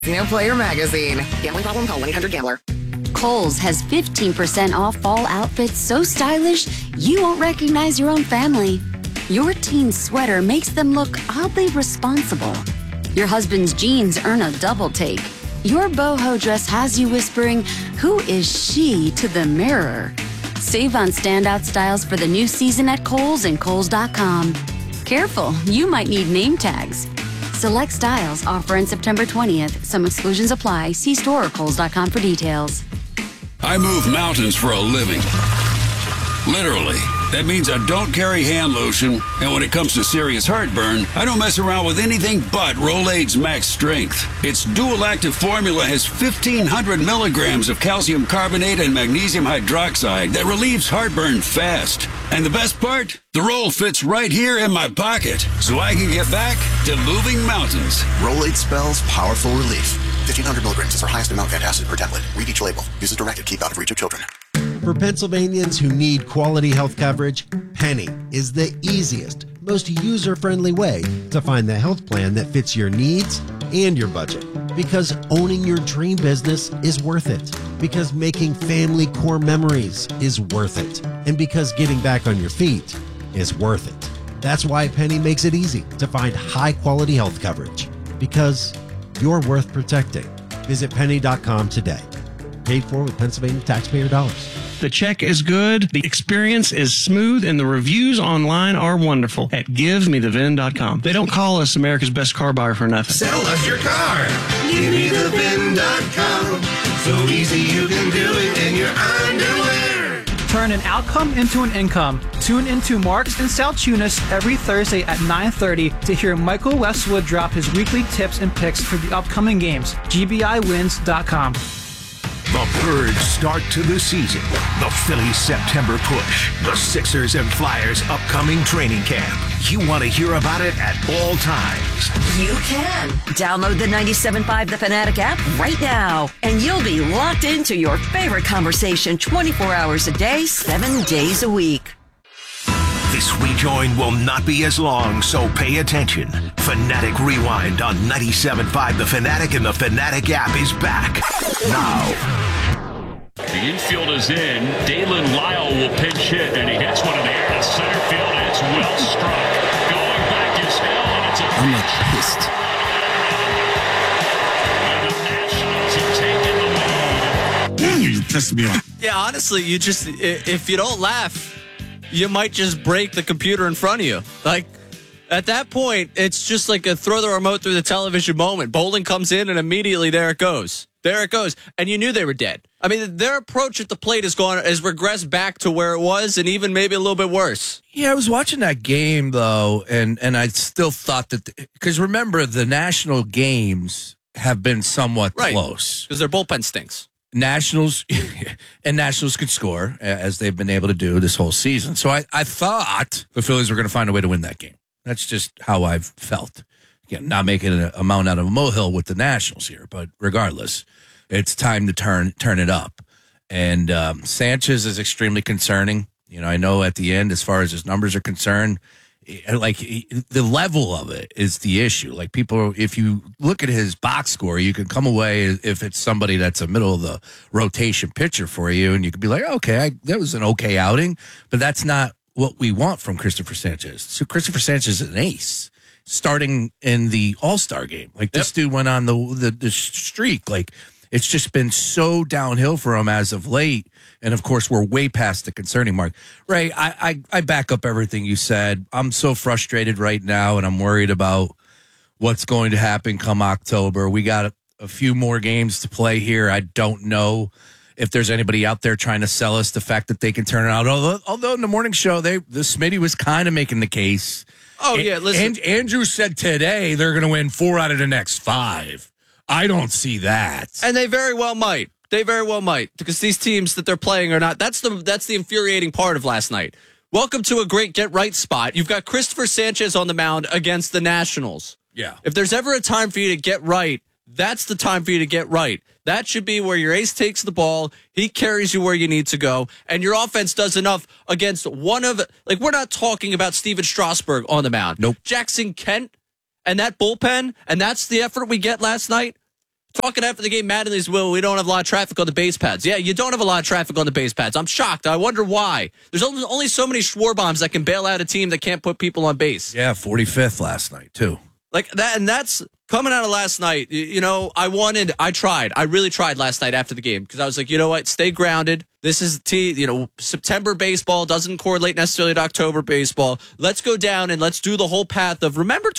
Casino Player Magazine. Gambling problem? Call 1-800-GAMBLER. Kohl's has 15% off fall outfits so stylish you won't recognize your own family. Your teen's sweater makes them look oddly responsible. Your husband's jeans earn a double take. Your boho dress has you whispering, "Who is she?" to the mirror. Save on standout styles for the new season at Kohl's and Kohls.com. Careful, you might need name tags. Select styles offer in September 20th. Some exclusions apply. See store or Kohls.com for details. I move mountains for a living. Literally. That means I don't carry hand lotion, and when it comes to serious heartburn, I don't mess around with anything but Rolaids Max Strength. Its dual-active formula has 1,500 milligrams of calcium carbonate and magnesium hydroxide that relieves heartburn fast. And the best part? The roll fits right here in my pocket, so I can get back to moving mountains. Rolaids spells powerful relief. 1,500 milligrams is our highest amount of antacid per tablet. Read each label. Use as directed. Keep out of reach of children. For Pennsylvanians who need quality health coverage, Penny is the easiest, most user-friendly way to find the health plan that fits your needs and your budget. Because owning your dream business is worth it. Because making family core memories is worth it. And because getting back on your feet is worth it. That's why Penny makes it easy to find high-quality health coverage. Because you're worth protecting. Visit penny.com today. Paid for with Pennsylvania taxpayer dollars. The check is good, the experience is smooth, and the reviews online are wonderful at GiveMeTheVIN.com. They don't call us America's best car buyer for nothing. Sell us your car. GiveMeTheVIN.com. So easy you can do it in your underwear. Turn an outcome into an income. Tune into Marks and Saltunis every Thursday at 9:30 to hear Michael Westwood drop his weekly tips and picks for the upcoming games. GBIWins.com. The Birds start to the season. The Phillies' September push. The Sixers and Flyers' upcoming training camp. You want to hear about it at all times. You can. Download the 97.5 The Fanatic app right now, and you'll be locked into your favorite conversation 24 hours a day, 7 days a week. This rejoin will not be as long, so pay attention. Fanatic Rewind on 97.5 The Fanatic and the Fanatic app is back now. The infield is in. Dalen Lyle will pinch hit, and he hits one in the air to center field, and it's well struck. Going back is Hill, and it's a I'm not pissed. And the Nationals have taken the lead. You pissed me off. Yeah, honestly, you just, if you don't laugh, you might just break the computer in front of you. Like, at that point, it's just like a throw the remote through the television moment. Bowling comes in, and immediately there it goes. There it goes. And you knew they were dead. I mean, their approach at the plate has regressed back to where it was, and even maybe a little bit worse. Yeah, I was watching that game, though, and I still thought that, because remember, the national games have been somewhat close. Because their bullpen stinks. Nationals could score, as they've been able to do this whole season. So I thought the Phillies were going to find a way to win that game. That's just how I've felt. Again, not making a mount out of a molehill with the Nationals here, but regardless, it's time to turn it up. And Sanchez is extremely concerning. You know, I know at the end, as far as his numbers are concerned, like the level of it is the issue. Like people, if you look at his box score, you can come away if it's somebody that's a middle of the rotation pitcher for you, and you could be like, okay, that was an okay outing, but that's not what we want from Christopher Sanchez. So Christopher Sanchez is an ace starting in the All-Star game. Like this dude went on the streak. Like it's just been so downhill for him as of late. And of course, we're way past the concerning mark. Ray, I back up everything you said. I'm so frustrated right now, and I'm worried about what's going to happen come October. We got a few more games to play here. I don't know if there's anybody out there trying to sell us the fact that they can turn it out. Although in the morning show, the Smitty was kind of making the case. Oh, yeah, listen. Andrew said today they're going to win 4 out of the next 5. I don't see that. And they very well might. They very well might, because these teams that they're playing are not. That's the infuriating part of last night. Welcome to a great get-right spot. You've got Christopher Sanchez on the mound against the Nationals. Yeah. If there's ever a time for you to get right, that's the time for you to get right. That should be where your ace takes the ball, he carries you where you need to go, and your offense does enough against one of, like, we're not talking about Steven Strasburg on the mound. Nope. Jackson Kent and that bullpen, and that's the effort we get last night. Talking after the game, Mattingly's we don't have a lot of traffic on the base pads. Yeah, you don't have a lot of traffic on the base pads. I'm shocked. I wonder why. There's only so many Schwarbombs that can bail out a team that can't put people on base. Yeah, 45th last night, too. Like that, and that's coming out of last night. I really tried last night after the game because I was like, you know what, stay grounded. This is September baseball doesn't correlate necessarily to October baseball. Let's go down and let's do the whole path of remember